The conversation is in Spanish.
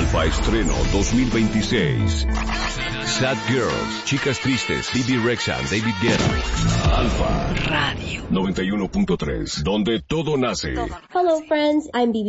Alfa Estreno 2026. Sad Girls, Chicas Tristes, Bibi Rexha, David Guetta. Alfa Radio 91.3, donde todo nace. Hello friends, I'm Bibi